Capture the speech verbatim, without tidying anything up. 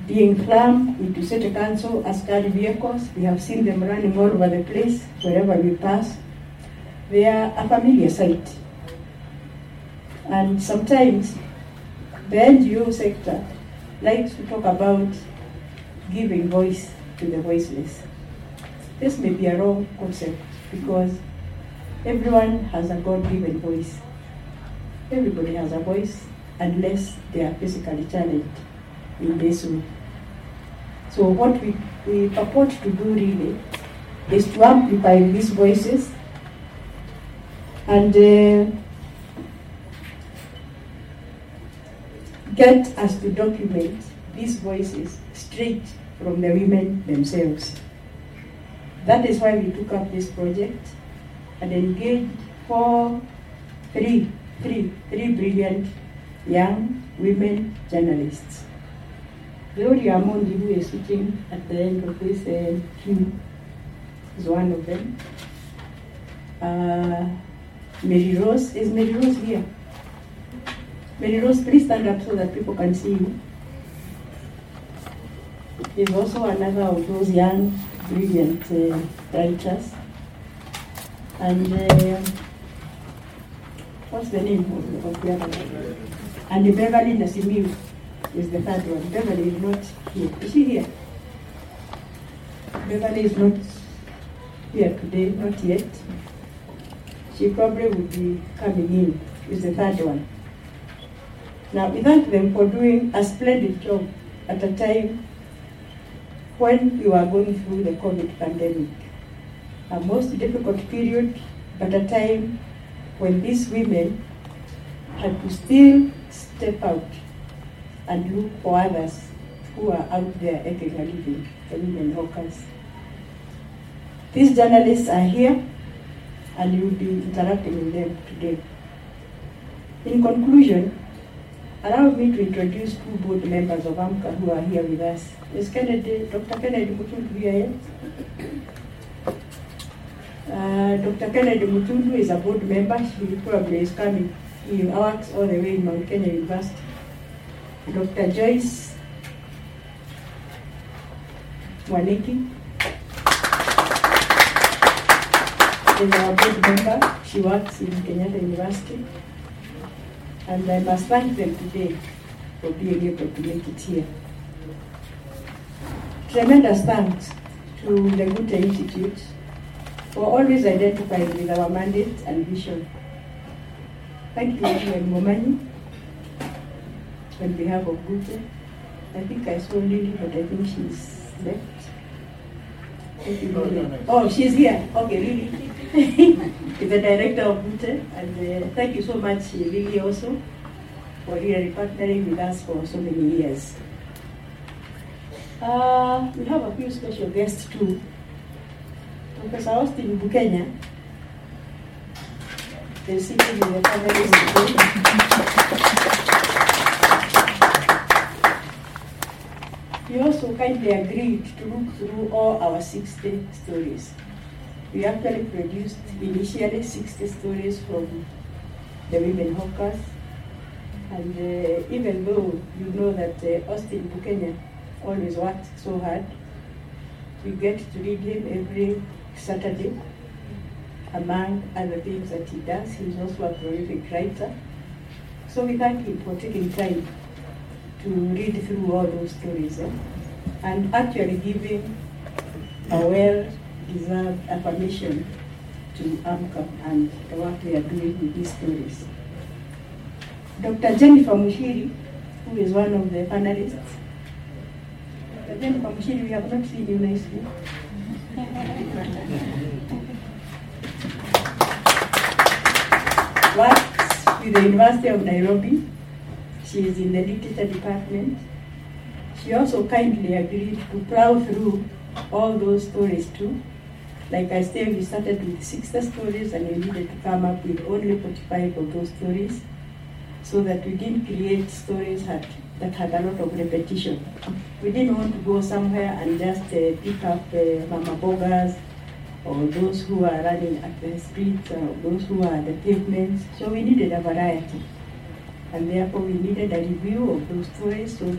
being crammed into city council askari vehicles. We have seen them running all over the place wherever we pass. They are a familiar sight. And sometimes the N G O sector likes to talk about giving voice to the voiceless. This may be a wrong concept because everyone has a God-given voice. Everybody has a voice unless they are physically challenged in this way. So what we, we purport to do really is to amplify these voices and uh, get us to document these voices straight from the women themselves. That is why we took up this project and engaged four, three, three, three brilliant young women journalists. Gloria Amondi, who is sitting at the end of this uh, queue, is one of them. Uh, Mary Rose, is Mary Rose here? Mary Rose, please stand up so that people can see you. Is also another of those young, brilliant uh, writers. And uh, what's the name of, of the other one? And Beverly Nasimiu is the third one. Beverly is not here. Is she here? Beverly is not here today, not yet. She probably would be coming in, is the third one. Now, we thank them for doing a splendid job at a time when we were going through the COVID pandemic. A most difficult period, but a time when these women had to still step out and look for others who are out there making a living, the women hawkers. These journalists are here, and you will be interacting with them today. In conclusion, allow me to introduce two board members of AMCA who are here with us. Is Kennedy, Doctor Kennedy Mutundu here? Uh, Doctor Kennedy Mutundu is a board member. She probably is coming. He works all the way in Mount Kenya University. Doctor Joyce Waniki is our board member. She works in Kenyatta University. And I must thank them today for being able to make it here. Tremendous thanks to the Gute Institute for always identifying with our mandate and vision. Thank you, Edwin Momanyi, on behalf of Gute. I think I saw Lily, but I think she's left. Thank you, Lily. Oh, she's here. Okay, Lily. Is the director of Gute, and uh, thank you so much, Lily, also, for really partnering with us for so many years. Uh, we have a few special guests too. Professor Austin Bukenya is sitting in the panel today. He also kindly agreed to look through all our sixty stories. We actually produced initially sixty stories from the women hawkers. And uh, even though you know that uh, Austin Bukenya always worked so hard, we get to read him every Saturday. Among other things that he does, he's also a prolific writer. So we thank him for taking time to read through all those stories eh? and actually giving a well-deserved affirmation to AMCA and the work we are doing with these stories. Doctor Jennifer Mushiri, who is one of the panelists. Doctor Jennifer Mushiri, we have not seen you nicely. Works with the University of Nairobi. She is in the literature department. She also kindly agreed to plow through all those stories too. Like I said, we started with sixty stories and we needed to come up with only forty-five of those stories so that we didn't create stories that, that had a lot of repetition. We didn't want to go somewhere and just uh, pick up uh, mama boggers or those who are running at the streets or those who are at the pavements. So we needed a variety. And therefore we needed a review of those stories so